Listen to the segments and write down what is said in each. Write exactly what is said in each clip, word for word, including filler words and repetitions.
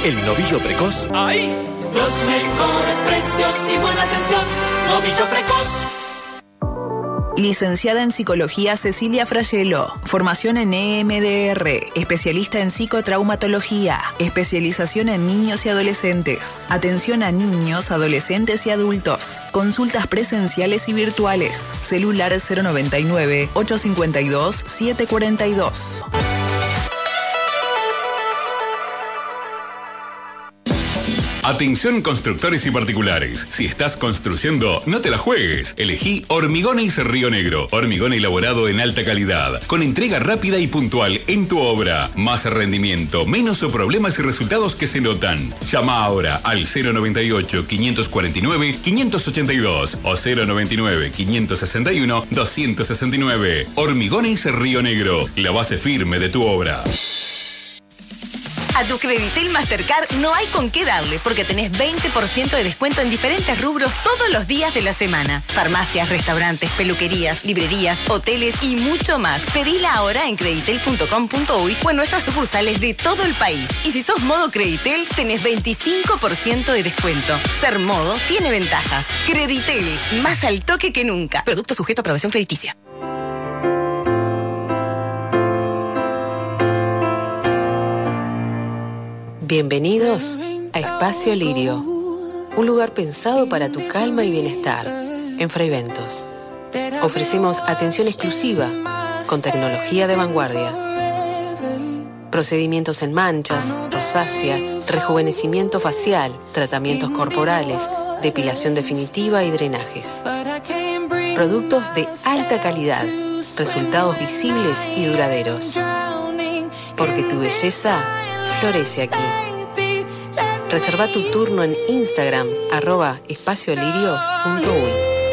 El novillo precoz. ¡Ahí! Los mejores precios y buena atención. Novillo precoz. Licenciada en Psicología Cecilia Frayelo. Formación en E M D R. Especialista en psicotraumatología. Especialización en niños y adolescentes. Atención a niños, adolescentes y adultos. Consultas presenciales y virtuales. Celular cero noventa y nueve, ochocientos cincuenta y dos, setecientos cuarenta y dos. Atención constructores y particulares. Si estás construyendo, no te la juegues. Elegí Hormigones Río Negro. Hormigón elaborado en alta calidad, con entrega rápida y puntual en tu obra. Más rendimiento, menos problemas y resultados que se notan. Llama ahora al cero noventa y ocho, quinientos cuarenta y nueve, quinientos ochenta y dos o cero noventa y nueve, quinientos sesenta y uno, doscientos sesenta y nueve. Hormigones Río Negro, la base firme de tu obra. A tu Creditel Mastercard no hay con qué darle, porque tenés veinte por ciento de descuento en diferentes rubros todos los días de la semana. Farmacias, restaurantes, peluquerías, librerías, hoteles y mucho más. Pedila ahora en creditel punto com punto uy o en nuestras sucursales de todo el país. Y si sos modo Creditel, tenés veinticinco por ciento de descuento. Ser modo tiene ventajas. Creditel, más al toque que nunca. Producto sujeto a aprobación crediticia. Bienvenidos a Espacio Lirio, un lugar pensado para tu calma y bienestar en Fraiventos. Ofrecemos atención exclusiva con tecnología de vanguardia, procedimientos en manchas, rosácea, rejuvenecimiento facial, tratamientos corporales, depilación definitiva y drenajes. Productos de alta calidad, resultados visibles y duraderos. Porque tu belleza florece aquí. Reserva tu turno en Instagram, arroba espaciolirio punto uy.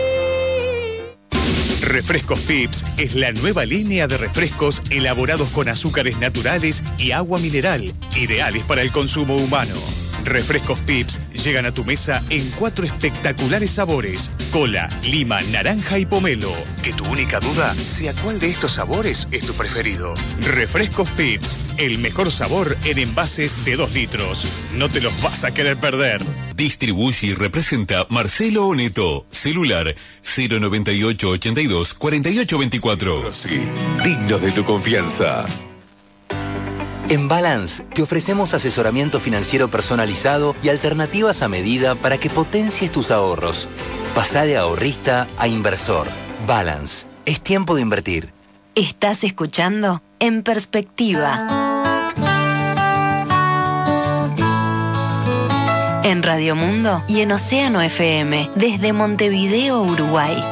Refrescos Pips es la nueva línea de refrescos elaborados con azúcares naturales y agua mineral, ideales para el consumo humano. Refrescos Pips llegan a tu mesa en cuatro espectaculares sabores: cola, lima, naranja y pomelo. Que tu única duda sea cuál de estos sabores es tu preferido. Refrescos Pips, el mejor sabor en envases de dos litros. No te los vas a querer perder. Distribuye y representa Marcelo Oneto. Celular cero noventa y ocho, ochenta y dos, cuarenta y ocho veinticuatro. Sí, dignos de tu confianza. En Balance te ofrecemos asesoramiento financiero personalizado y alternativas a medida para que potencies tus ahorros. Pasá de ahorrista a inversor. Balance. Es tiempo de invertir. Estás escuchando En Perspectiva. En Radio Mundo y en Océano F M, desde Montevideo, Uruguay.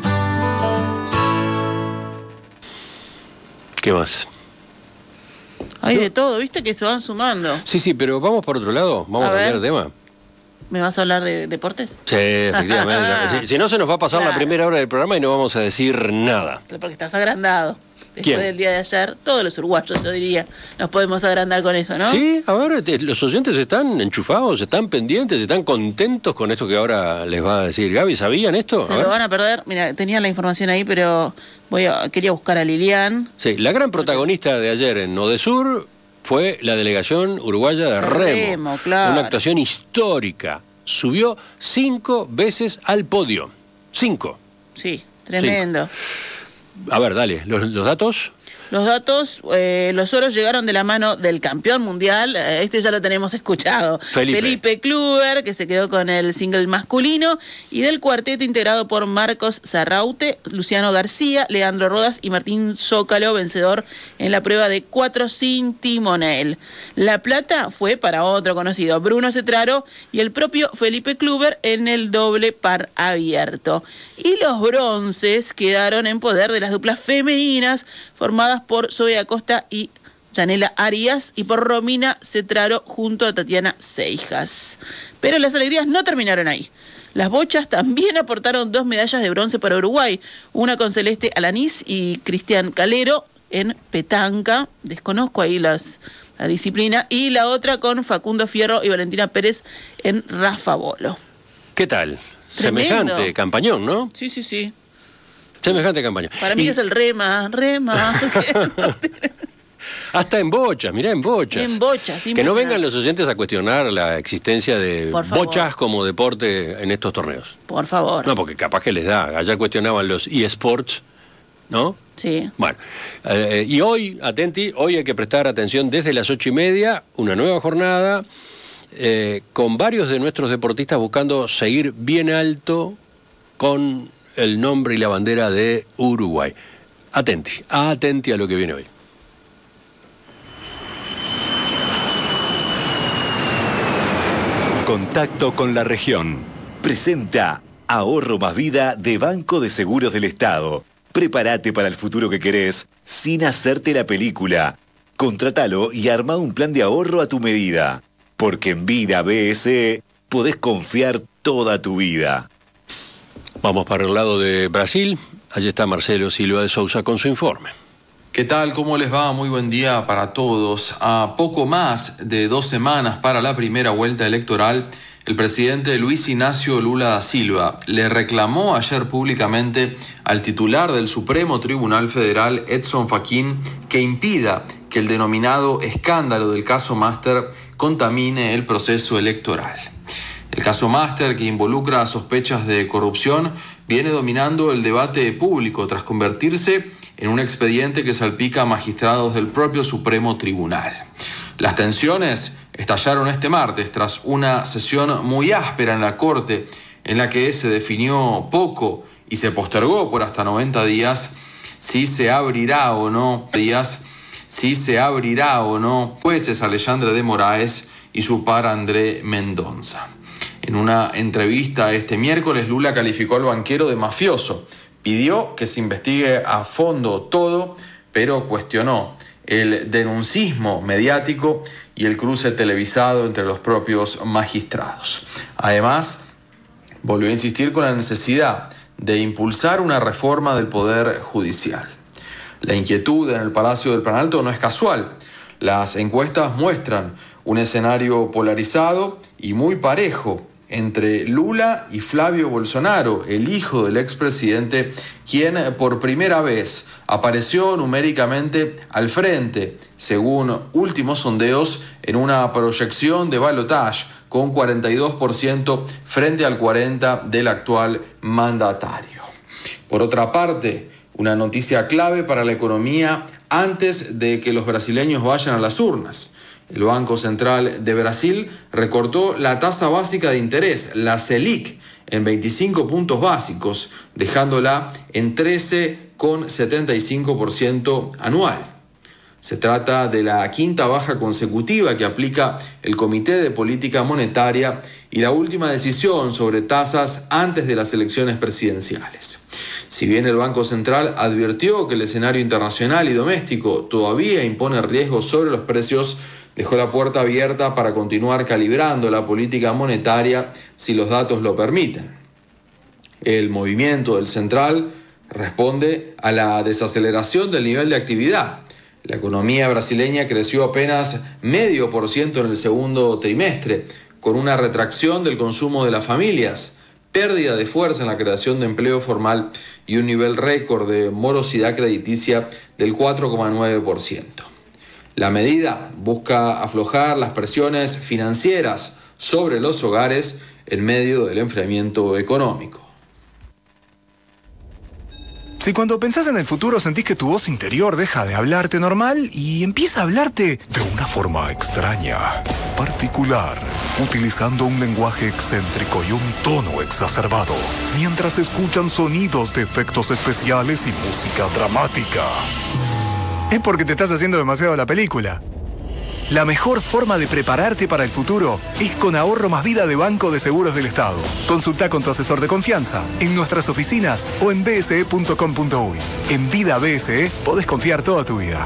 ¿Qué más? Hay de todo, ¿viste? Que se van sumando. Sí, sí, pero vamos por otro lado. Vamos a, a cambiar de tema. ¿Me vas a hablar de deportes? Sí, efectivamente. si, si no, se nos va a pasar claro. la primera hora del programa y no vamos a decir nada. Porque estás agrandado. Después ¿Quién? del día de ayer, todos los uruguayos, yo diría, nos podemos agrandar con eso, ¿no? Sí, a ver, te, los oyentes están enchufados, están pendientes, están contentos con esto que ahora les va a decir Gaby. ¿Sabían esto? Se a lo ver. van a perder. Mira, tenía la información ahí, pero voy a, quería buscar a Lilian. Sí, la gran protagonista de ayer en Odesur fue la delegación uruguaya de Remo. Remo, claro. Una actuación histórica. Subió cinco veces al podio. Cinco. Sí, tremendo. Cinco. A ver, dale, ¿los, los datos? Los datos, eh, los oros llegaron de la mano del campeón mundial, eh, este ya lo tenemos escuchado, Felipe. Felipe Kluber, que se quedó con el single masculino, y del cuarteto integrado por Marcos Sarraute, Luciano García, Leandro Rodas y Martín Zócalo, vencedor en la prueba de cuatro sin timonel. La plata fue para otro conocido, Bruno Cetraro, y el propio Felipe Kluber en el doble par abierto. Y los bronces quedaron en poder de las duplas femeninas, formadas por Zoe Acosta y Yanela Arias, y por Romina Cetraro junto a Tatiana Seijas. Pero las alegrías no terminaron ahí. Las bochas también aportaron dos medallas de bronce para Uruguay, una con Celeste Alanís y Cristian Calero en petanca, desconozco ahí las, la disciplina, y la otra con Facundo Fierro y Valentina Pérez en Rafa Bolo. ¿Qué tal? Tremendo. Semejante campañón, ¿no? Sí, sí, sí. Semejante campaña. Para mí y... es el rema, rema. Hasta en bochas, mirá, en bochas. En bochas, que no vengan los oyentes a cuestionar la existencia de bochas como deporte en estos torneos. Por favor. No, porque capaz que les da. Ayer cuestionaban los eSports, ¿no? Sí. Bueno, eh, y hoy, atenti, hoy hay que prestar atención desde las ocho y media, una nueva jornada, eh, con varios de nuestros deportistas buscando seguir bien alto con el nombre y la bandera de Uruguay. Atenti, atenti a lo que viene hoy. Contacto con la región. Presenta Ahorro Más Vida de Banco de Seguros del Estado. Prepárate para el futuro que querés sin hacerte la película. Contratalo y arma un plan de ahorro a tu medida. Porque en Vida B S E podés confiar toda tu vida. Vamos para el lado de Brasil. Allí está Marcelo Silva de Sousa con su informe. ¿Qué tal? ¿Cómo les va? Muy buen día para todos. A poco más de dos semanas para la primera vuelta electoral, el presidente Luis Ignacio Lula da Silva le reclamó ayer públicamente al titular del Supremo Tribunal Federal, Edson Fachin, que impida que el denominado escándalo del caso Master contamine el proceso electoral. El caso Master, que involucra sospechas de corrupción, viene dominando el debate público tras convertirse en un expediente que salpica a magistrados del propio Supremo Tribunal. Las tensiones estallaron este martes tras una sesión muy áspera en la Corte, en la que se definió poco y se postergó por hasta noventa días si se abrirá o no días si se abrirá o no jueces Alexandre de Moraes y su par André Mendonça. En una entrevista este miércoles, Lula calificó al banquero de mafioso. Pidió que se investigue a fondo todo, pero cuestionó el denuncismo mediático y el cruce televisado entre los propios magistrados. Además, volvió a insistir con la necesidad de impulsar una reforma del Poder Judicial. La inquietud en el Palacio del Planalto no es casual. Las encuestas muestran un escenario polarizado y muy parejo entre Lula y Flavio Bolsonaro, el hijo del expresidente, quien por primera vez apareció numéricamente al frente, según últimos sondeos, en una proyección de balotaje con cuarenta y dos por ciento frente al cuarenta por ciento del actual mandatario. Por otra parte, una noticia clave para la economía antes de que los brasileños vayan a las urnas. El Banco Central de Brasil recortó la tasa básica de interés, la Selic, en veinticinco puntos básicos, dejándola en trece coma setenta y cinco por ciento anual. Se trata de la quinta baja consecutiva que aplica el Comité de Política Monetaria y la última decisión sobre tasas antes de las elecciones presidenciales. Si bien el Banco Central advirtió que el escenario internacional y doméstico todavía impone riesgos sobre los precios, dejó la puerta abierta para continuar calibrando la política monetaria si los datos lo permiten. El movimiento del central responde a la desaceleración del nivel de actividad. La economía brasileña creció apenas medio por ciento en el segundo trimestre, con una retracción del consumo de las familias, pérdida de fuerza en la creación de empleo formal y un nivel récord de morosidad crediticia del cuatro coma nueve por ciento. La medida busca aflojar las presiones financieras sobre los hogares en medio del enfriamiento económico. Si cuando pensás en el futuro sentís que tu voz interior deja de hablarte normal y empieza a hablarte de una forma extraña, particular, utilizando un lenguaje excéntrico y un tono exacerbado, mientras escuchan sonidos de efectos especiales y música dramática, es porque te estás haciendo demasiado la película. La mejor forma de prepararte para el futuro es con Ahorro Más Vida de Banco de Seguros del Estado. Consulta con tu asesor de confianza en nuestras oficinas o en b s e punto com punto u y. En Vida B S E podés confiar toda tu vida.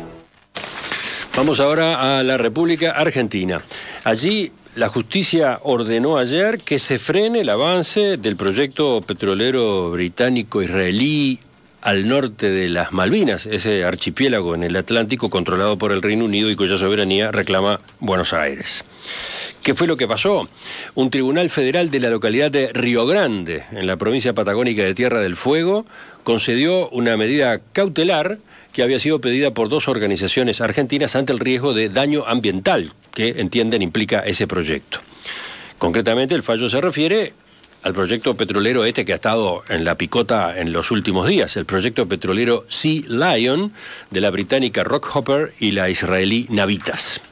Vamos ahora a la República Argentina. Allí la justicia ordenó ayer que se frene el avance del proyecto petrolero británico-israelí al norte de las Malvinas, ese archipiélago en el Atlántico controlado por el Reino Unido y cuya soberanía reclama Buenos Aires. ¿Qué fue lo que pasó? Un tribunal federal de la localidad de Río Grande, en la provincia patagónica de Tierra del Fuego, concedió una medida cautelar que había sido pedida por dos organizaciones argentinas ante el riesgo de daño ambiental que entienden implica ese proyecto. Concretamente, el fallo se refiere al proyecto petrolero este que ha estado en la picota en los últimos días, el proyecto petrolero Sea Lion de la británica Rockhopper y la israelí Navitas.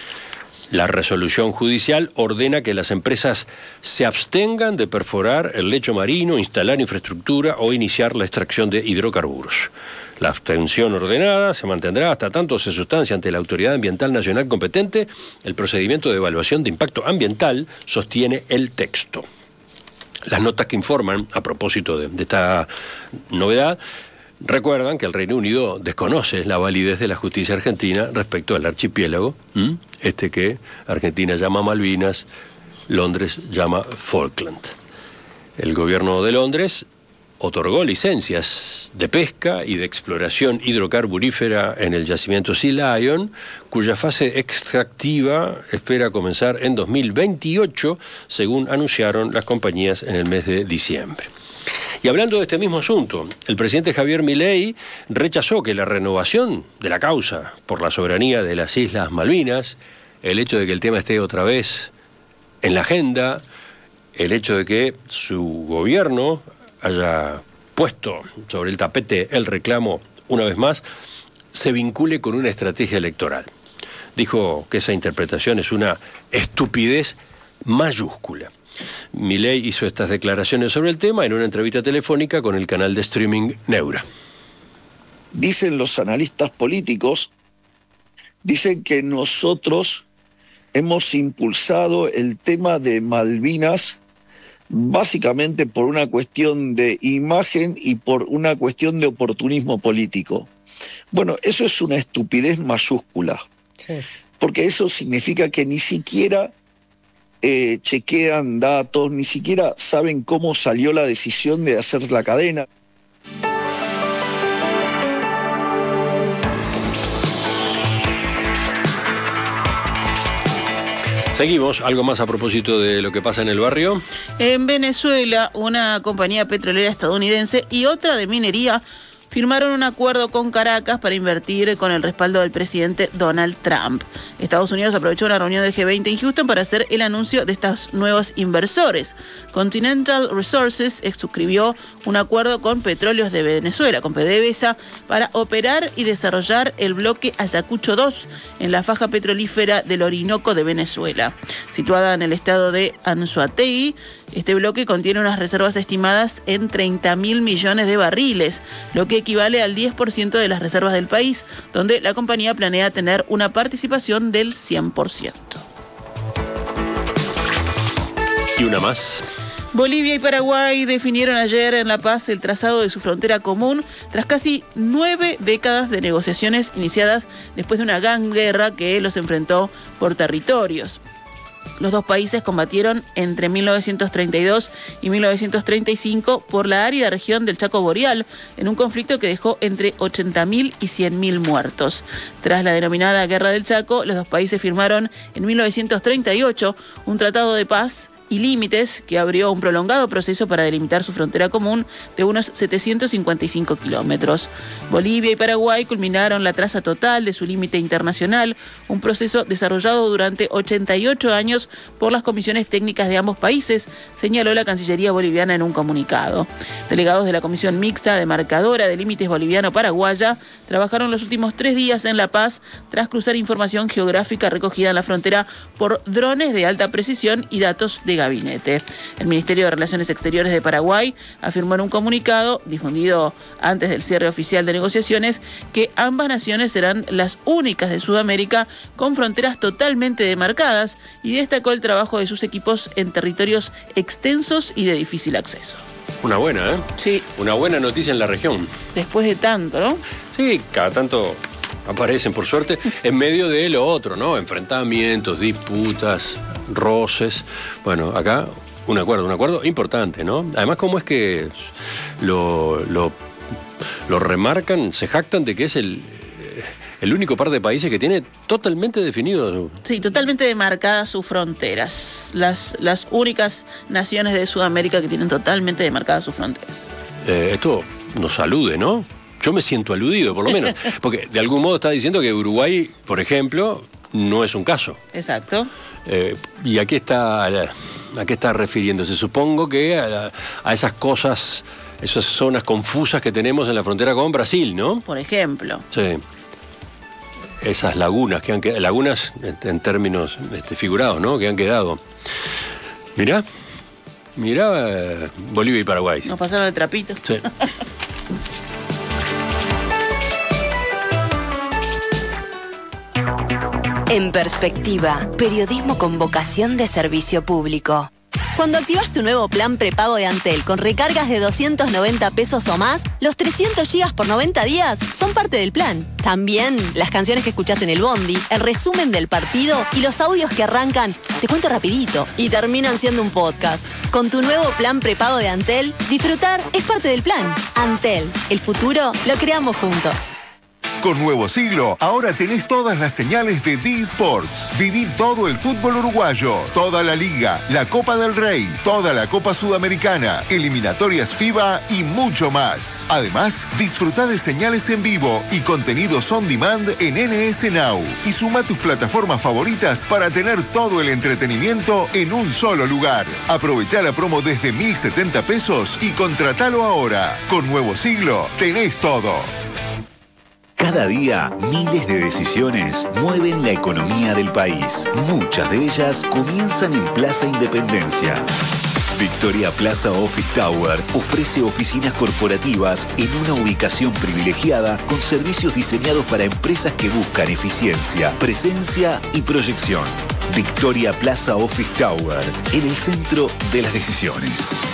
La resolución judicial ordena que las empresas se abstengan de perforar el lecho marino, instalar infraestructura o iniciar la extracción de hidrocarburos. La abstención ordenada se mantendrá hasta tanto se sustancia ante la Autoridad Ambiental Nacional competente el procedimiento de evaluación de impacto ambiental, sostiene el texto. Las notas que informan, a propósito de, de esta novedad, recuerdan que el Reino Unido desconoce la validez de la justicia argentina respecto al archipiélago, ¿m? este que Argentina llama Malvinas, Londres llama Falkland. El gobierno de Londres otorgó licencias de pesca y de exploración hidrocarburífera en el yacimiento Sea Lion, cuya fase extractiva espera comenzar en dos mil veintiocho, según anunciaron las compañías en el mes de diciembre. Y hablando de este mismo asunto, el presidente Javier Milei rechazó que la renovación de la causa por la soberanía de las Islas Malvinas, el hecho de que el tema esté otra vez en la agenda, el hecho de que su gobierno haya puesto sobre el tapete el reclamo una vez más, se vincule con una estrategia electoral. Dijo que esa interpretación es una estupidez mayúscula. Milei hizo estas declaraciones sobre el tema en una entrevista telefónica con el canal de streaming Neura. Dicen los analistas políticos, dicen que nosotros hemos impulsado el tema de Malvinas básicamente por una cuestión de imagen y por una cuestión de oportunismo político. Bueno, eso es una estupidez mayúscula, sí. Porque eso significa que ni siquiera eh, chequean datos, ni siquiera saben cómo salió la decisión de hacer la cadena. Seguimos, algo más a propósito de lo que pasa en el barrio. En Venezuela, una compañía petrolera estadounidense y otra de minería firmaron un acuerdo con Caracas para invertir con el respaldo del presidente Donald Trump. Estados Unidos aprovechó una reunión del G veinte en Houston para hacer el anuncio de estos nuevos inversores. Continental Resources suscribió un acuerdo con Petróleos de Venezuela, con PDVSA, para operar y desarrollar el bloque Ayacucho dos en la faja petrolífera del Orinoco de Venezuela. Situada en el estado de Anzoátegui, este bloque contiene unas reservas estimadas en treinta mil millones de barriles, lo que equivale al diez por ciento de las reservas del país, donde la compañía planea tener una participación del cien por ciento. Y una más. Bolivia y Paraguay definieron ayer en La Paz el trazado de su frontera común tras casi nueve décadas de negociaciones iniciadas después de una gran guerra que los enfrentó por territorios. Los dos países combatieron entre mil novecientos treinta y dos y mil novecientos treinta y cinco por la árida región del Chaco Boreal, en un conflicto que dejó entre ochenta mil y cien mil muertos. Tras la denominada Guerra del Chaco, los dos países firmaron en mil novecientos treinta y ocho un tratado de paz y límites que abrió un prolongado proceso para delimitar su frontera común de unos setecientos cincuenta y cinco kilómetros. Bolivia y Paraguay culminaron la traza total de su límite internacional, un proceso desarrollado durante ochenta y ocho años por las comisiones técnicas de ambos países, señaló la Cancillería boliviana en un comunicado. Delegados de la Comisión Mixta Demarcadora de Límites Boliviano-Paraguaya trabajaron los últimos tres días en La Paz tras cruzar información geográfica recogida en la frontera por drones de alta precisión y datos de gabinete. El Ministerio de Relaciones Exteriores de Paraguay afirmó en un comunicado difundido antes del cierre oficial de negociaciones que ambas naciones serán las únicas de Sudamérica con fronteras totalmente demarcadas y destacó el trabajo de sus equipos en territorios extensos y de difícil acceso. Una buena, ¿eh? Sí. Una buena noticia en la región. Después de tanto, ¿no? Sí, cada tanto aparecen, por suerte, en medio de lo otro, ¿no? Enfrentamientos, disputas, roces. Bueno, acá un acuerdo, un acuerdo importante, ¿no? Además, ¿cómo es que lo, lo, lo remarcan, se jactan de que es el, el único par de países que tiene totalmente definido? Sí, totalmente demarcadas sus fronteras. Las, las únicas naciones de Sudamérica que tienen totalmente demarcadas sus fronteras. Eh, esto nos salude, ¿no? yo me siento aludido, por lo menos. Porque de algún modo está diciendo que Uruguay, por ejemplo, no es un caso. Exacto. Eh, y aquí está, ¿a qué está refiriéndose? Supongo que a, a esas cosas, esas zonas confusas que tenemos en la frontera con Brasil, ¿no? Por ejemplo. Sí. Esas lagunas que han quedado, lagunas en términos este, figurados, ¿no? Que han quedado. Mirá, mirá eh, Bolivia y Paraguay. Nos pasaron el trapito. Sí. En Perspectiva, periodismo con vocación de servicio público. Cuando activas tu nuevo plan prepago de Antel con recargas de doscientos noventa pesos o más, los trescientos gigas por noventa días son parte del plan. También las canciones que escuchás en el bondi, el resumen del partido y los audios que arrancan, te cuento rapidito, y terminan siendo un podcast. Con tu nuevo plan prepago de Antel, disfrutar es parte del plan. Antel, el futuro lo creamos juntos. Con Nuevo Siglo, ahora tenés todas las señales de D-Sports. Viví todo el fútbol uruguayo, toda la Liga, la Copa del Rey, toda la Copa Sudamericana, eliminatorias FIBA y mucho más. Además, disfrutá de señales en vivo y contenidos on demand en N S Now. Y suma tus plataformas favoritas para tener todo el entretenimiento en un solo lugar. Aprovechá la promo desde mil setenta pesos y contratalo ahora. Con Nuevo Siglo, tenés todo. Cada día, miles de decisiones mueven la economía del país. Muchas de ellas comienzan en Plaza Independencia. Victoria Plaza Office Tower ofrece oficinas corporativas en una ubicación privilegiada con servicios diseñados para empresas que buscan eficiencia, presencia y proyección. Victoria Plaza Office Tower, en el centro de las decisiones.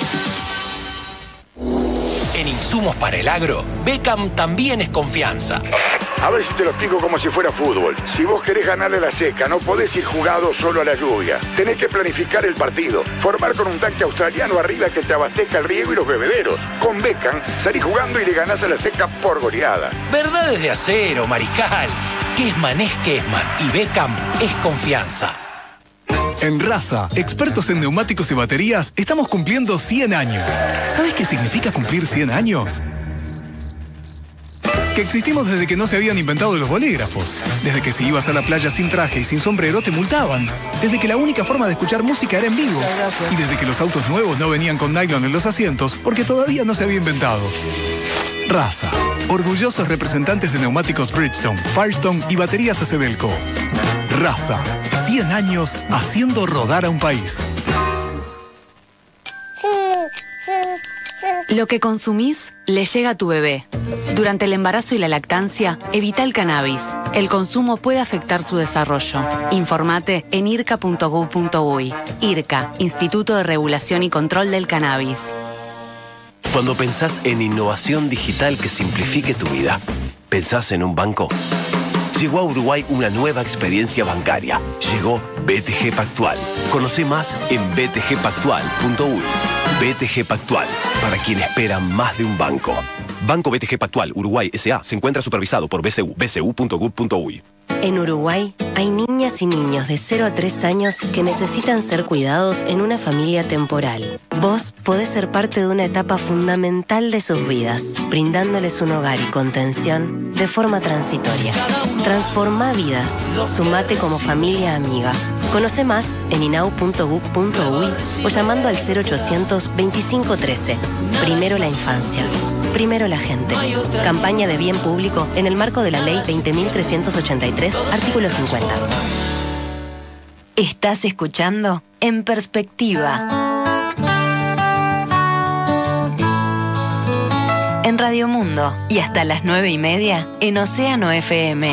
En insumos para el agro, Beckham también es confianza. A ver si te lo explico como si fuera fútbol. Si vos querés ganarle a la seca, no podés ir jugado solo a la lluvia. Tenés que planificar el partido. Formar con un tanque australiano arriba que te abastezca el riego y los bebederos. Con Beckham, salís jugando y le ganás a la seca por goleada. Verdades de acero, Mariscal. Kessman es Kessman y Beckham es confianza. En Raza, expertos en neumáticos y baterías, estamos cumpliendo cien años. ¿Sabes qué significa cumplir cien años? Que existimos desde que no se habían inventado los bolígrafos. Desde que si ibas a la playa sin traje y sin sombrero te multaban. Desde que la única forma de escuchar música era en vivo. Y desde que los autos nuevos no venían con nylon en los asientos porque todavía no se había inventado. Raza, orgullosos representantes de neumáticos Bridgestone, Firestone y baterías Acedelco. Raza, cien años haciendo rodar a un país. Lo que consumís le llega a tu bebé. Durante el embarazo y la lactancia, evita el cannabis. El consumo puede afectar su desarrollo. Informate en irca punto gob punto uy. IRCA, Instituto de Regulación y Control del Cannabis. Cuando pensás en innovación digital que simplifique tu vida, ¿pensás en un banco? Llegó a Uruguay una nueva experiencia bancaria. Llegó B T G Pactual. Conoce más en b t g pactual punto uy. B T G Pactual, para quien espera más de un banco. Banco B T G Pactual Uruguay S A se encuentra supervisado por B C U, b c u punto gob punto uy. En Uruguay hay niñas y niños de cero a tres años que necesitan ser cuidados en una familia temporal. Vos podés ser parte de una etapa fundamental de sus vidas, brindándoles un hogar y contención de forma transitoria. Transforma vidas. Sumate como familia amiga. Conoce más en inau punto gob punto uy o llamando al cero ochocientos veinticinco trece. Primero la infancia. Primero la gente. Campaña de bien público en el marco de la Ley veinte mil trescientos ochenta y tres, artículo cincuenta. Estás escuchando En Perspectiva. En Radio Mundo y hasta las nueve y media en Océano F M.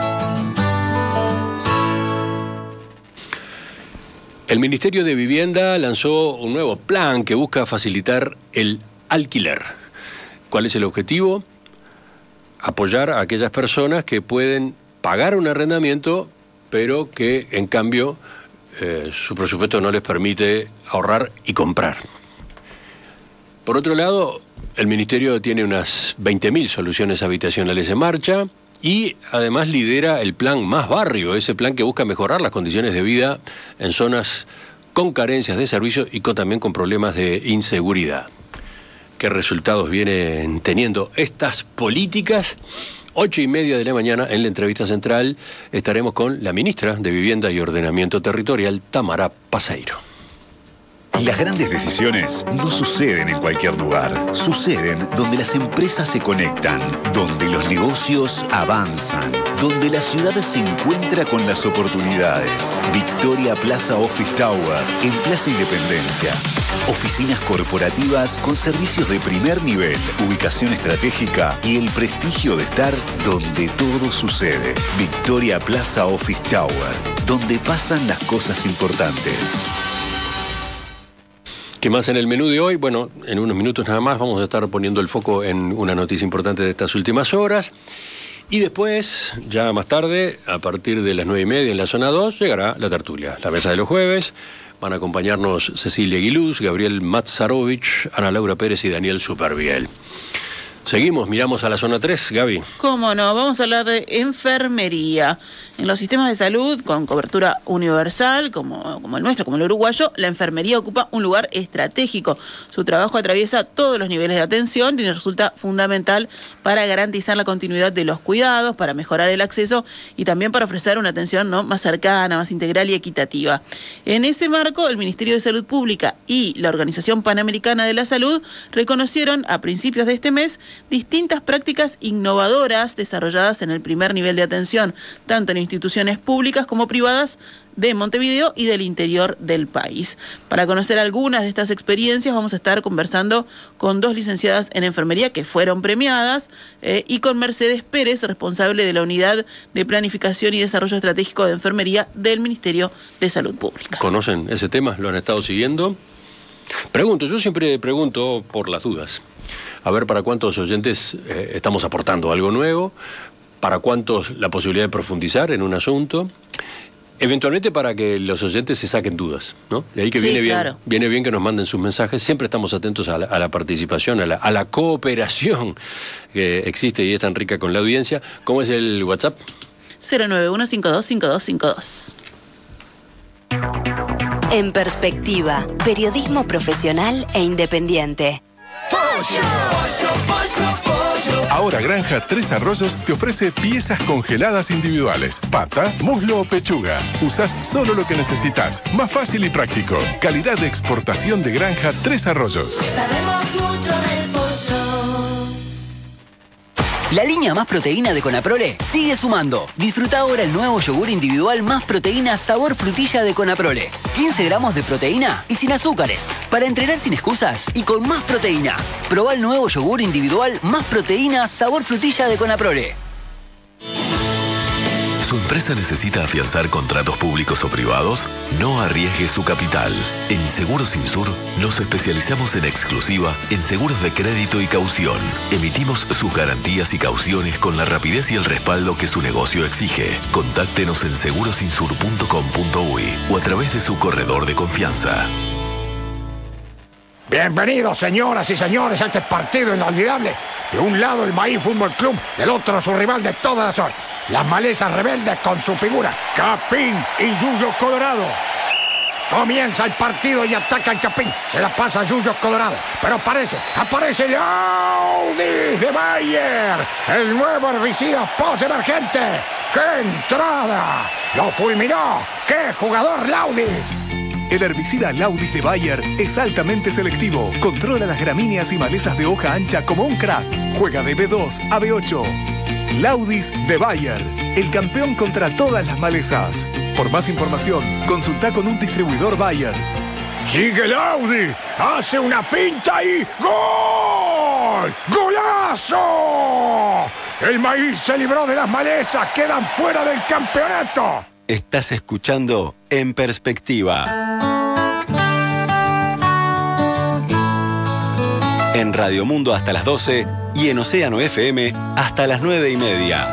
El Ministerio de Vivienda lanzó un nuevo plan que busca facilitar el alquiler. ¿Cuál es el objetivo? Apoyar a aquellas personas que pueden pagar un arrendamiento, pero que en cambio eh, su presupuesto no les permite ahorrar y comprar. Por otro lado, el Ministerio tiene unas veinte mil soluciones habitacionales en marcha y además lidera el plan Más Barrio, ese plan que busca mejorar las condiciones de vida en zonas con carencias de servicios y con, también con problemas de inseguridad. qué resultados vienen teniendo estas políticas. Ocho y media de la mañana, en la entrevista central, estaremos con la ministra de Vivienda y Ordenamiento Territorial, Tamara Paseiro. Las grandes decisiones no suceden en cualquier lugar. Suceden donde las empresas se conectan, donde los negocios avanzan, donde la ciudad se encuentra con las oportunidades. Victoria Plaza Office Tower, en Plaza Independencia. Oficinas corporativas con servicios de primer nivel, ubicación estratégica y el prestigio de estar donde todo sucede. Victoria Plaza Office Tower, donde pasan las cosas importantes. ¿Qué más en el menú de hoy? Bueno, en unos minutos nada más vamos a estar poniendo el foco en una noticia importante de estas últimas horas. Y después, ya más tarde, a partir de las nueve y media en la zona dos, llegará la tertulia, la mesa de los jueves. Van a acompañarnos Cecilia Aguiluz, Gabriel Matzarovich, Ana Laura Pérez y Daniel Superviel. Seguimos, miramos a la zona tres, Gaby. ¿Cómo no? Vamos a hablar de enfermería. En los sistemas de salud con cobertura universal, como, como el nuestro, como el uruguayo, la enfermería ocupa un lugar estratégico. Su trabajo atraviesa todos los niveles de atención y resulta fundamental para garantizar la continuidad de los cuidados, para mejorar el acceso y también para ofrecer una atención, ¿no?, más cercana, más integral y equitativa. En ese marco, el Ministerio de Salud Pública y la Organización Panamericana de la Salud reconocieron a principios de este mes distintas prácticas innovadoras desarrolladas en el primer nivel de atención, tanto en instituciones públicas como privadas de Montevideo y del interior del país. Para conocer algunas de estas experiencias vamos a estar conversando con dos licenciadas en enfermería que fueron premiadas eh, y con Mercedes Pérez, responsable de la Unidad de Planificación y Desarrollo Estratégico de Enfermería del Ministerio de Salud Pública. ¿Conocen ese tema? ¿Lo han estado siguiendo? Pregunto, yo siempre pregunto por las dudas. A ver para cuántos oyentes eh, estamos aportando algo nuevo, para cuántos la posibilidad de profundizar en un asunto, eventualmente para que los oyentes se saquen dudas, ¿no? De ahí que Sí, viene bien, claro. viene bien que nos manden sus mensajes. Siempre estamos atentos a la, a la participación, a la, a la cooperación que existe y es tan rica con la audiencia. ¿Cómo es el WhatsApp? cero nueve uno cinco dos cinco dos cinco dos. En Perspectiva, periodismo profesional e independiente. Ahora Granja Tres Arroyos te ofrece piezas congeladas individuales. Pata, muslo o pechuga. Usás solo lo que necesitas. Más fácil y práctico. Calidad de exportación de Granja Tres Arroyos. Sabemos mucho del pollo. La línea Más Proteína de Conaprole sigue sumando. Disfruta ahora el nuevo yogur individual Más Proteína sabor frutilla de Conaprole. quince gramos de proteína y sin azúcares. Para entrenar sin excusas y con más proteína. Probá el nuevo yogur individual Más Proteína sabor frutilla de Conaprole. ¿Su empresa necesita afianzar contratos públicos o privados? No arriesgue su capital. En Seguros Insur nos especializamos en exclusiva en seguros de crédito y caución. Emitimos sus garantías y cauciones con la rapidez y el respaldo que su negocio exige. Contáctenos en segurosinsur punto com punto uy o a través de su corredor de confianza. Bienvenidos, señoras y señores, a este partido inolvidable. De un lado el Maíz Fútbol Club, del otro su rival de todas las horas. Las malezas rebeldes con su figura, Capín y Yuyo Colorado. Comienza el partido y ataca el Capín. Se la pasa a Yuyo Colorado. Pero aparece, aparece el Audi de Bayer. El nuevo herbicida post-emergente. ¡Qué entrada! ¡Lo fulminó! ¡Qué jugador Laudi! El herbicida Laudis de Bayer es altamente selectivo. Controla las gramíneas y malezas de hoja ancha como un crack. Juega de B dos a B ocho. Laudis de Bayer, el campeón contra todas las malezas. Por más información, consulta con un distribuidor Bayer. Sigue Laudi, hace una finta y ¡gol! ¡Golazo! El Maíz se libró de las malezas, quedan fuera del campeonato. Estás escuchando En Perspectiva. En Radio Mundo hasta las doce y en Océano F M hasta las nueve y media.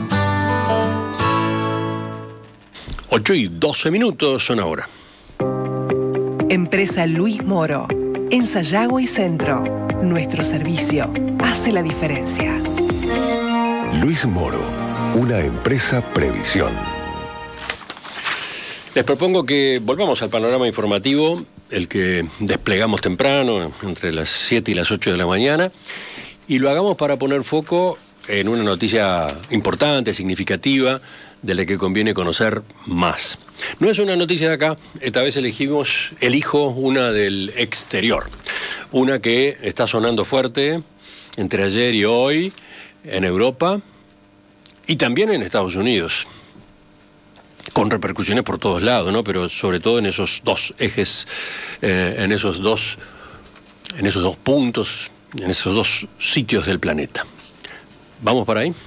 ocho y doce minutos son ahora. Empresa Luis Moro. En Sayago y Centro. Nuestro servicio hace la diferencia. Luis Moro. Una empresa previsión. Les propongo que volvamos al panorama informativo el que desplegamos temprano, entre las siete y las ocho de la mañana, y lo hagamos para poner foco en una noticia importante, significativa, de la que conviene conocer más. No es una noticia de acá, esta vez elegimos, elijo una del exterior, una que está sonando fuerte entre ayer y hoy en Europa y también en Estados Unidos, con repercusiones por todos lados, ¿no? Pero sobre todo en esos dos ejes, eh, en esos dos, en esos dos puntos, en esos dos sitios del planeta. ¿Vamos para ahí?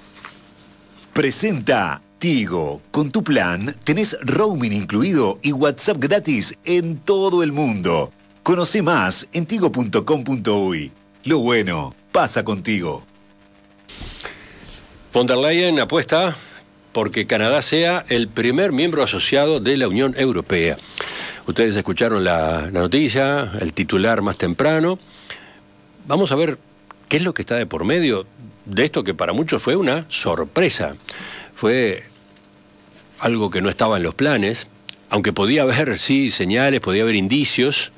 Presenta Tigo. Con tu plan tenés roaming incluido y WhatsApp gratis en todo el mundo. Conoce más en tigo punto com punto uy. Lo bueno pasa contigo. Von der Leyen apuesta porque Canadá sea el primer miembro asociado de la Unión Europea. Ustedes escucharon la, la noticia, el titular más temprano. Vamos a ver qué es lo que está de por medio de esto que para muchos fue una sorpresa. Fue algo que no estaba en los planes, aunque podía haber, sí, señales, podía haber indicios,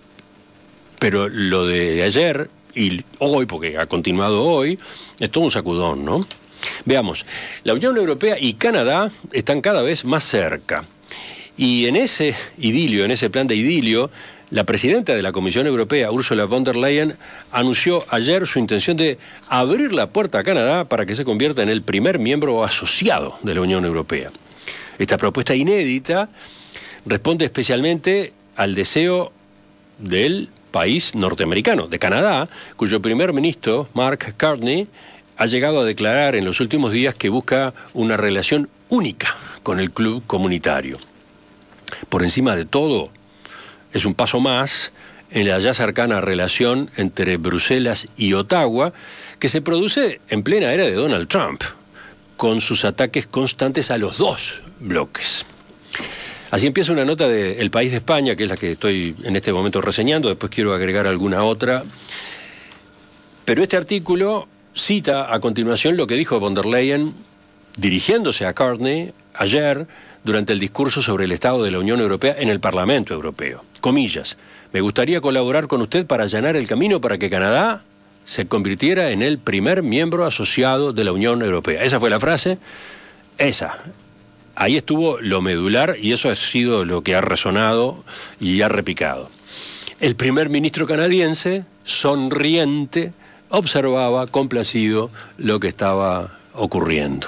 pero lo de ayer y hoy, porque ha continuado hoy, es todo un sacudón, ¿no? Veamos, la Unión Europea y Canadá están cada vez más cerca. Y en ese idilio, en ese plan de idilio, la presidenta de la Comisión Europea, Ursula von der Leyen, anunció ayer su intención de abrir la puerta a Canadá para que se convierta en el primer miembro asociado de la Unión Europea. Esta propuesta inédita responde especialmente al deseo del país norteamericano, de Canadá, cuyo primer ministro, Mark Carney, ha llegado a declarar en los últimos días que busca una relación única con el club comunitario. Por encima de todo, es un paso más en la ya cercana relación entre Bruselas y Ottawa, que se produce en plena era de Donald Trump, con sus ataques constantes a los dos bloques. Así empieza una nota de El País de España, que es la que estoy en este momento reseñando, después quiero agregar alguna otra. Pero este artículo cita a continuación lo que dijo von der Leyen, dirigiéndose a Carney ayer, durante el discurso sobre el estado de la Unión Europea en el Parlamento Europeo. Comillas, me gustaría colaborar con usted para allanar el camino para que Canadá se convirtiera en el primer miembro asociado de la Unión Europea. Esa fue la frase, esa. Ahí estuvo lo medular y eso ha sido lo que ha resonado y ha repicado. El primer ministro canadiense, sonriente, observaba complacido lo que estaba ocurriendo.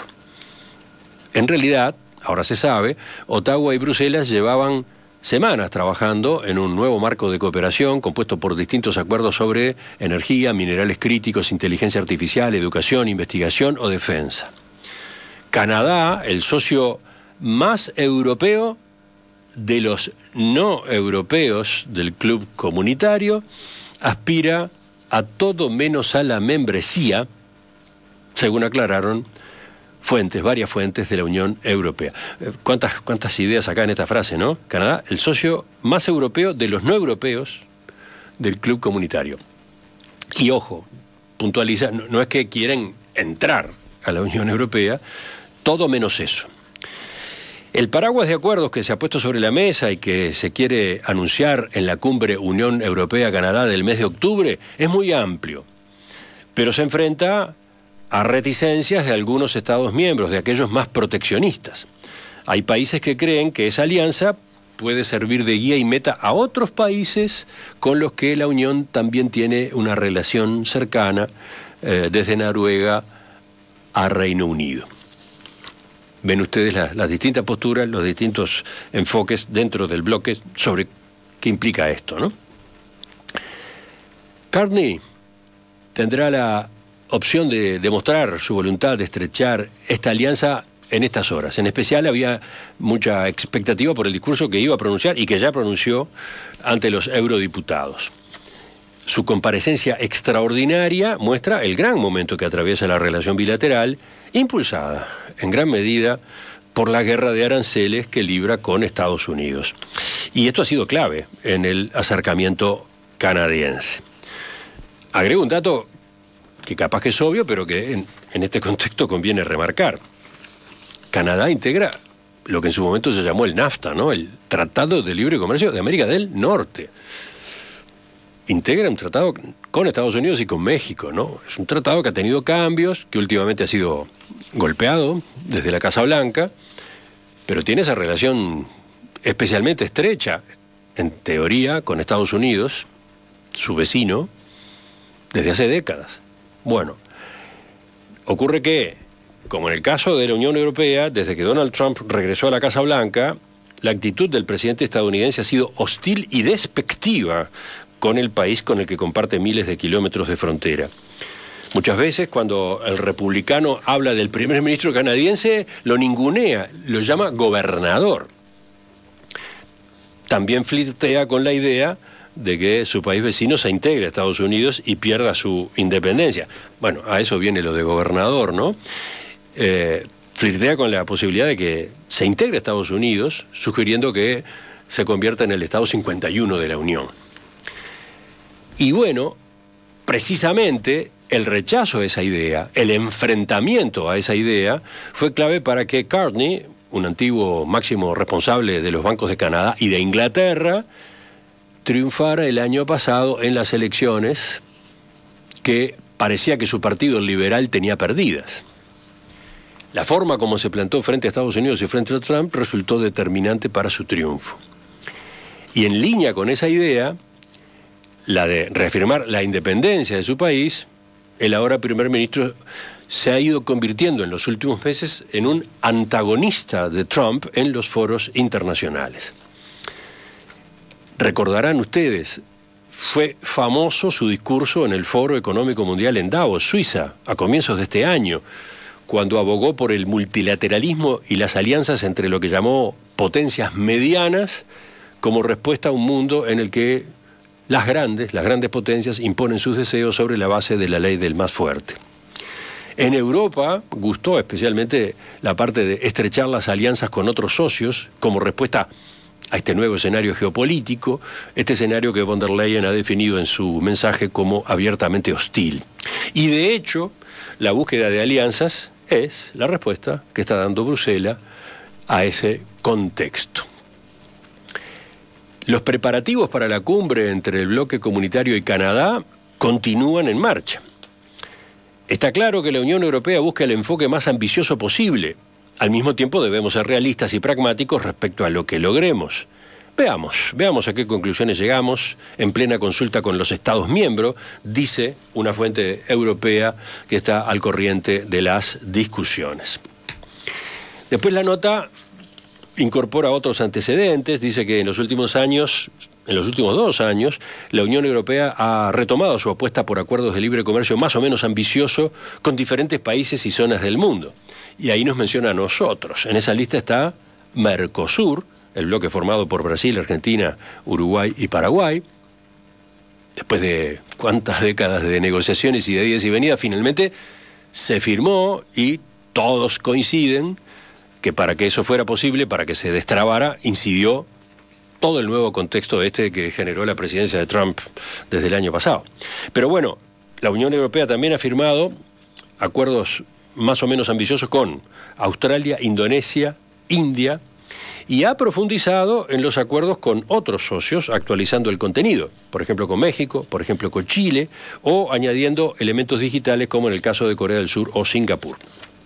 En realidad, ahora se sabe, Ottawa y Bruselas llevaban semanas trabajando en un nuevo marco de cooperación compuesto por distintos acuerdos sobre energía, minerales críticos, inteligencia artificial, educación, investigación o defensa. Canadá, el socio más europeo de los no europeos del club comunitario, aspira a todo menos a la membresía, según aclararon fuentes, varias fuentes de la Unión Europea. ¿Cuántas, cuántas ideas acá en esta frase, ¿no? Canadá, el socio más europeo de los no europeos del club comunitario. Y ojo, puntualiza, no, no es que quieren entrar a la Unión Europea, todo menos eso. El paraguas de acuerdos que se ha puesto sobre la mesa y que se quiere anunciar en la cumbre Unión Europea-Canadá del mes de octubre es muy amplio, pero se enfrenta a reticencias de algunos Estados miembros, de aquellos más proteccionistas. Hay países que creen que esa alianza puede servir de guía y meta a otros países con los que la Unión también tiene una relación cercana, eh, desde Noruega a Reino Unido. Ven ustedes la, las distintas posturas, los distintos enfoques dentro del bloque sobre qué implica esto, ¿no? Carney tendrá la opción de demostrar su voluntad de estrechar esta alianza en estas horas. En especial había mucha expectativa por el discurso que iba a pronunciar y que ya pronunció ante los eurodiputados. Su comparecencia extraordinaria muestra el gran momento que atraviesa la relación bilateral, impulsada en gran medida por la guerra de aranceles que libra con Estados Unidos. Y esto ha sido clave en el acercamiento canadiense. Agrego un dato que capaz que es obvio, pero que en, en este contexto conviene remarcar. Canadá integra lo que en su momento se llamó el NAFTA, ¿no? El Tratado de Libre Comercio de América del Norte. Integra un tratado con Estados Unidos y con México, ¿no? Es un tratado que ha tenido cambios, que últimamente ha sido golpeado desde la Casa Blanca, pero tiene esa relación especialmente estrecha, en teoría, con Estados Unidos, su vecino, desde hace décadas. Bueno, ocurre que, como en el caso de la Unión Europea, desde que Donald Trump regresó a la Casa Blanca, la actitud del presidente estadounidense ha sido hostil y despectiva con el país con el que comparte miles de kilómetros de frontera. Muchas veces cuando el republicano habla del primer ministro canadiense, lo ningunea, lo llama gobernador. También flirtea con la idea de que su país vecino se integre a Estados Unidos y pierda su independencia. Bueno, a eso viene lo de gobernador, ¿no? Eh, flirtea con la posibilidad de que se integre a Estados Unidos, sugiriendo que se convierta en el Estado cincuenta y uno de la Unión. Y bueno, precisamente el rechazo a esa idea, el enfrentamiento a esa idea, fue clave para que Carney, un antiguo máximo responsable de los bancos de Canadá y de Inglaterra, triunfara el año pasado en las elecciones que parecía que su partido liberal tenía perdidas. La forma como se plantó frente a Estados Unidos y frente a Trump resultó determinante para su triunfo. Y en línea con esa idea, la de reafirmar la independencia de su país, el ahora primer ministro se ha ido convirtiendo en los últimos meses en un antagonista de Trump en los foros internacionales. Recordarán ustedes, fue famoso su discurso en el Foro Económico Mundial en Davos, Suiza, a comienzos de este año, cuando abogó por el multilateralismo y las alianzas entre lo que llamó potencias medianas como respuesta a un mundo en el que las grandes, las grandes potencias imponen sus deseos sobre la base de la ley del más fuerte. En Europa gustó especialmente la parte de estrechar las alianzas con otros socios como respuesta a este nuevo escenario geopolítico, este escenario que von der Leyen ha definido en su mensaje como abiertamente hostil. Y de hecho, la búsqueda de alianzas es la respuesta que está dando Bruselas a ese contexto. Los preparativos para la cumbre entre el bloque comunitario y Canadá continúan en marcha. Está claro que la Unión Europea busca el enfoque más ambicioso posible. Al mismo tiempo debemos ser realistas y pragmáticos respecto a lo que logremos. Veamos, veamos a qué conclusiones llegamos en plena consulta con los Estados miembros, dice una fuente europea que está al corriente de las discusiones. Después la nota incorpora otros antecedentes, dice que en los últimos años, en los últimos dos años, la Unión Europea ha retomado su apuesta por acuerdos de libre comercio más o menos ambicioso con diferentes países y zonas del mundo. Y ahí nos menciona a nosotros. En esa lista está Mercosur, el bloque formado por Brasil, Argentina, Uruguay y Paraguay. Después de cuántas décadas de negociaciones y de idas y venidas, finalmente se firmó y todos coinciden que para que eso fuera posible, para que se destrabara, incidió todo el nuevo contexto este que generó la presidencia de Trump desde el año pasado. Pero bueno, la Unión Europea también ha firmado acuerdos más o menos ambiciosos con Australia, Indonesia, India, y ha profundizado en los acuerdos con otros socios, actualizando el contenido, por ejemplo con México, por ejemplo con Chile, o añadiendo elementos digitales como en el caso de Corea del Sur o Singapur.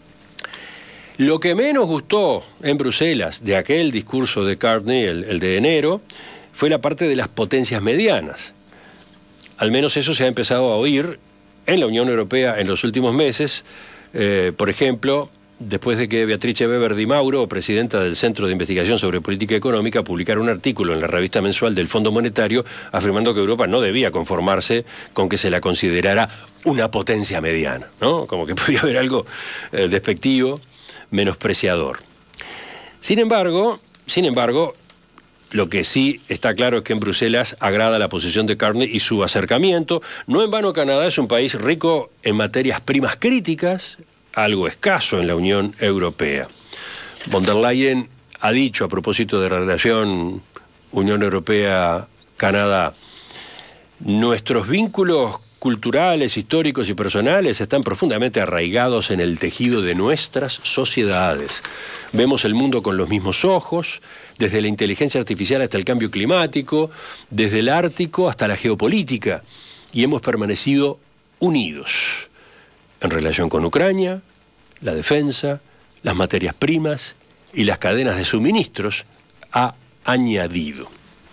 Lo que menos gustó en Bruselas de aquel discurso de Carney, el, el de enero, fue la parte de las potencias medianas. Al menos eso se ha empezado a oír en la Unión Europea en los últimos meses, eh, por ejemplo, después de que Beatrice Weber Di Mauro, presidenta del Centro de Investigación sobre Política Económica, publicara un artículo en la revista mensual del Fondo Monetario afirmando que Europa no debía conformarse con que se la considerara una potencia mediana, ¿no? Como que podía haber algo eh, despectivo, menospreciador. Sin embargo, sin embargo, lo que sí está claro es que en Bruselas agrada la posición de Carney y su acercamiento. No en vano Canadá es un país rico en materias primas críticas, algo escaso en la Unión Europea. Von der Leyen ha dicho a propósito de la relación Unión Europea-Canadá, nuestros vínculos culturales, históricos y personales están profundamente arraigados en el tejido de nuestras sociedades. Vemos el mundo con los mismos ojos, desde la inteligencia artificial hasta el cambio climático, desde el Ártico hasta la geopolítica, y hemos permanecido unidos en relación con Ucrania, la defensa, las materias primas y las cadenas de suministros, ha añadido.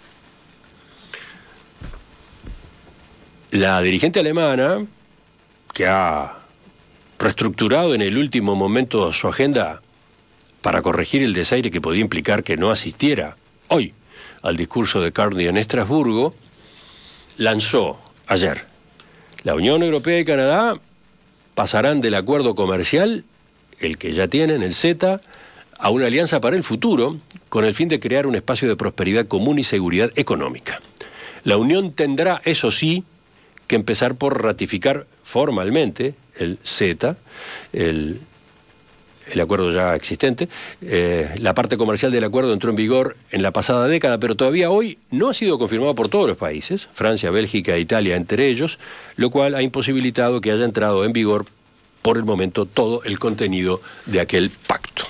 La dirigente alemana, que ha reestructurado en el último momento su agenda para corregir el desaire que podía implicar que no asistiera hoy al discurso de Carney en Estrasburgo, lanzó ayer: la Unión Europea y Canadá pasarán del acuerdo comercial, el que ya tienen, el CETA, a una alianza para el futuro, con el fin de crear un espacio de prosperidad común y seguridad económica. La Unión tendrá, eso sí, que empezar por ratificar formalmente el CETA, el, el acuerdo ya existente. Eh, la parte comercial del acuerdo entró en vigor en la pasada década, pero todavía hoy no ha sido confirmado por todos los países, Francia, Bélgica e Italia entre ellos, lo cual ha imposibilitado que haya entrado en vigor por el momento todo el contenido de aquel pacto.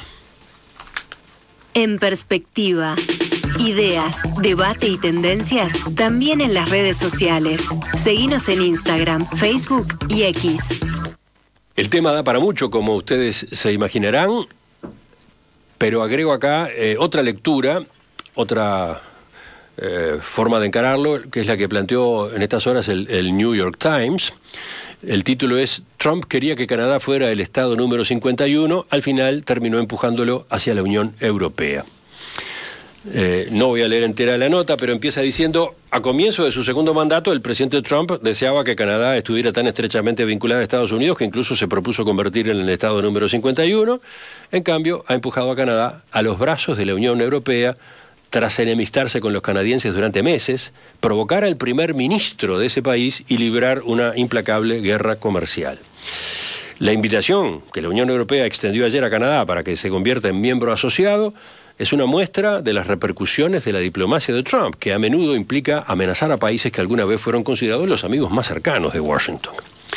En perspectiva. Ideas, debate y tendencias también en las redes sociales. Seguinos en Instagram, Facebook y X. El tema da para mucho, como ustedes se imaginarán, pero agrego acá eh, otra lectura, otra eh, forma de encararlo, que es la que planteó en estas horas el, el New York Times. El título es: Trump quería que Canadá fuera el estado número cincuenta y uno, al final terminó empujándolo hacia la Unión Europea. Eh, no voy a leer entera la nota, pero empieza diciendo: a comienzo de su segundo mandato, el presidente Trump deseaba que Canadá estuviera tan estrechamente vinculada a Estados Unidos que incluso se propuso convertir en el estado número cincuenta y uno. En cambio, ha empujado a Canadá a los brazos de la Unión Europea tras enemistarse con los canadienses durante meses, provocar al primer ministro de ese país y librar una implacable guerra comercial. La invitación que la Unión Europea extendió ayer a Canadá para que se convierta en miembro asociado es una muestra de las repercusiones de la diplomacia de Trump, que a menudo implica amenazar a países que alguna vez fueron considerados los amigos más cercanos de Washington.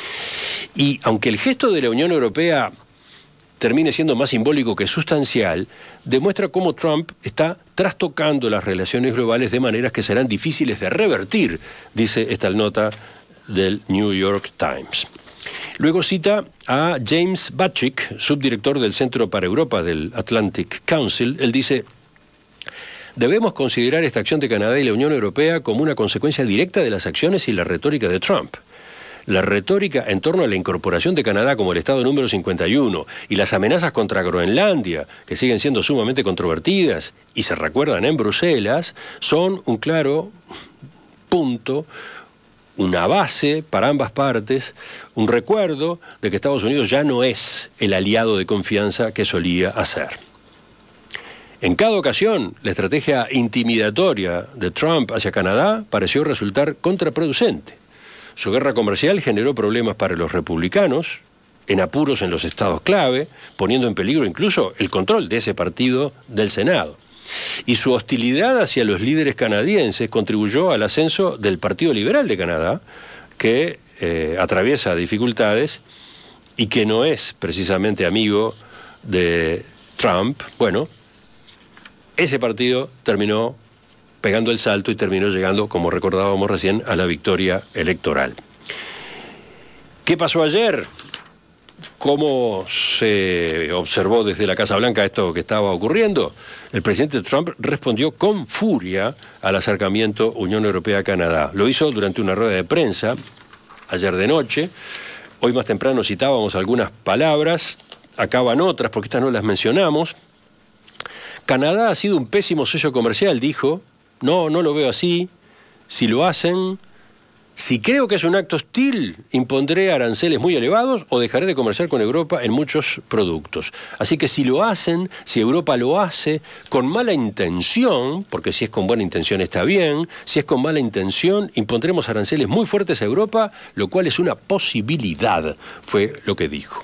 Y aunque el gesto de la Unión Europea termine siendo más simbólico que sustancial, demuestra cómo Trump está trastocando las relaciones globales de maneras que serán difíciles de revertir, dice esta nota del New York Times. Luego cita a James Batchick, subdirector del Centro para Europa del Atlantic Council. Él dice: debemos considerar esta acción de Canadá y la Unión Europea como una consecuencia directa de las acciones y la retórica de Trump. La retórica en torno a la incorporación de Canadá como el estado número cincuenta y uno y las amenazas contra Groenlandia, que siguen siendo sumamente controvertidas y se recuerdan en Bruselas, son un claro punto, una base para ambas partes, un recuerdo de que Estados Unidos ya no es el aliado de confianza que solía hacer. En cada ocasión, la estrategia intimidatoria de Trump hacia Canadá pareció resultar contraproducente. Su guerra comercial generó problemas para los republicanos, en apuros en los estados clave, poniendo en peligro incluso el control de ese partido del Senado. Y su hostilidad hacia los líderes canadienses contribuyó al ascenso del Partido Liberal de Canadá, que eh, atraviesa dificultades y que no es precisamente amigo de Trump. Bueno, ese partido terminó pegando el salto y terminó llegando, como recordábamos recién, a la victoria electoral. ¿Qué pasó ayer? ¿Cómo se observó desde la Casa Blanca esto que estaba ocurriendo? El presidente Trump respondió con furia al acercamiento Unión Europea-Canadá. Lo hizo durante una rueda de prensa ayer de noche. Hoy más temprano citábamos algunas palabras, acá van otras porque estas no las mencionamos. Canadá ha sido un pésimo socio comercial, dijo. No, no lo veo así. Si lo hacen... Si creo que es un acto hostil, impondré aranceles muy elevados o dejaré de comerciar con Europa en muchos productos. Así que si lo hacen, si Europa lo hace con mala intención, porque si es con buena intención está bien, si es con mala intención, impondremos aranceles muy fuertes a Europa, lo cual es una posibilidad, fue lo que dijo.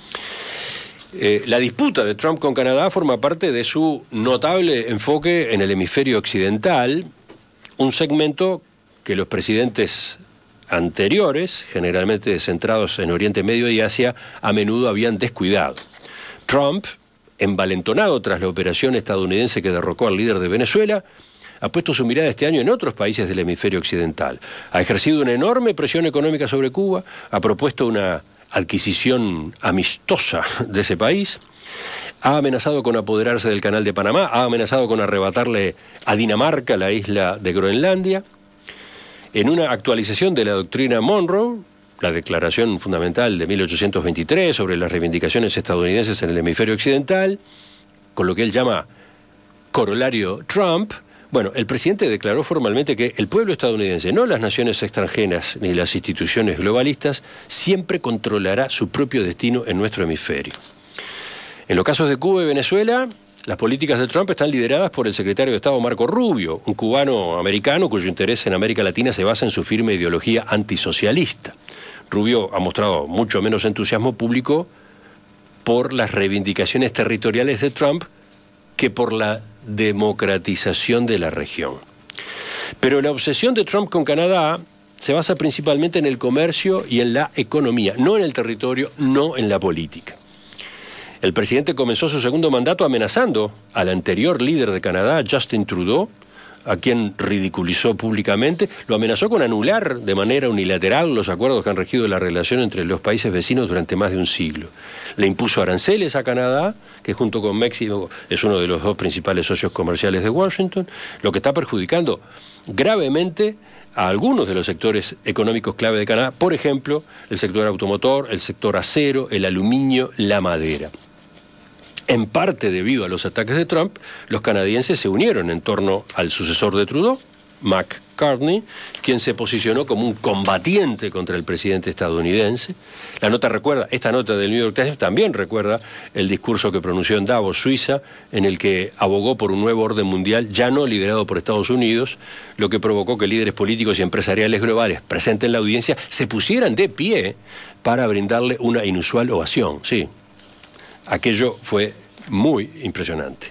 Eh, la disputa de Trump con Canadá forma parte de su notable enfoque en el hemisferio occidental, un segmento que los presidentes anteriores, generalmente centrados en Oriente Medio y Asia, a menudo habían descuidado. Trump, envalentonado tras la operación estadounidense que derrocó al líder de Venezuela, ha puesto su mirada este año en otros países del hemisferio occidental. Ha ejercido una enorme presión económica sobre Cuba, ha propuesto una adquisición amistosa de ese país, ha amenazado con apoderarse del Canal de Panamá, ha amenazado con arrebatarle a Dinamarca la isla de Groenlandia. En una actualización de la doctrina Monroe, la Declaración Fundamental de mil ochocientos veintitrés sobre las reivindicaciones estadounidenses en el hemisferio occidental, con lo que él llama corolario Trump, bueno, el presidente declaró formalmente que el pueblo estadounidense, no las naciones extranjeras ni las instituciones globalistas, siempre controlará su propio destino en nuestro hemisferio. En los casos de Cuba y Venezuela, las políticas de Trump están lideradas por el secretario de Estado Marco Rubio, un cubano-americano cuyo interés en América Latina se basa en su firme ideología antisocialista. Rubio ha mostrado mucho menos entusiasmo público por las reivindicaciones territoriales de Trump que por la democratización de la región. Pero la obsesión de Trump con Canadá se basa principalmente en el comercio y en la economía, no en el territorio, no en la política. El presidente comenzó su segundo mandato amenazando al anterior líder de Canadá, Justin Trudeau, a quien ridiculizó públicamente, lo amenazó con anular de manera unilateral los acuerdos que han regido la relación entre los países vecinos durante más de un siglo. Le impuso aranceles a Canadá, que junto con México es uno de los dos principales socios comerciales de Washington, lo que está perjudicando gravemente a algunos de los sectores económicos clave de Canadá, por ejemplo, el sector automotor, el sector acero, el aluminio, la madera. En parte debido a los ataques de Trump, los canadienses se unieron en torno al sucesor de Trudeau, McCartney, quien se posicionó como un combatiente contra el presidente estadounidense. La nota recuerda, esta nota del New York Times también recuerda el discurso que pronunció en Davos, Suiza, en el que abogó por un nuevo orden mundial ya no liderado por Estados Unidos, lo que provocó que líderes políticos y empresariales globales presentes en la audiencia se pusieran de pie para brindarle una inusual ovación. Sí, aquello fue muy impresionante.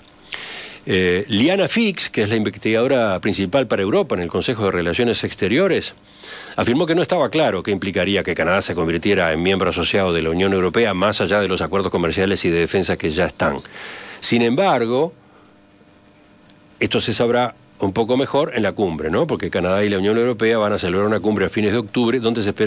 Eh, Liana Fix, que es la investigadora principal para Europa en el Consejo de Relaciones Exteriores, afirmó que no estaba claro qué implicaría que Canadá se convirtiera en miembro asociado de la Unión Europea más allá de los acuerdos comerciales y de defensa que ya están. Sin embargo, esto se sabrá un poco mejor en la cumbre, ¿no? Porque Canadá y la Unión Europea van a celebrar una cumbre a fines de octubre donde se espera